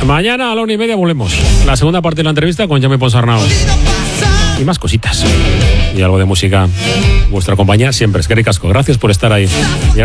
Mañana a la 1:30 volvemos. La segunda parte de la entrevista con Jaume Ponsarnau. Y más cositas. Y algo de música. Vuestra compañía siempre es Eskerrik asko. Gracias por estar ahí.